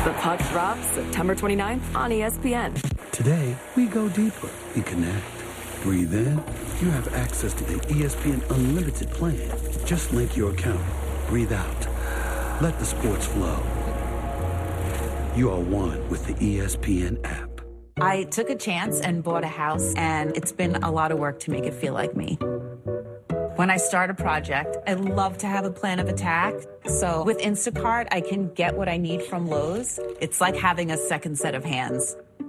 The puck drops September 29th on ESPN. Today, we go deeper and connect. Breathe in. You have access to the ESPN Unlimited plan. Just link your account. Breathe out. Let the sports flow. You are one with the ESPN app. I took a chance and bought a house, and it's been a lot of work to make it feel like me. When I start a project, I love to have a plan of attack. So with Instacart, I can get what I need from Lowe's. It's like having a second set of hands.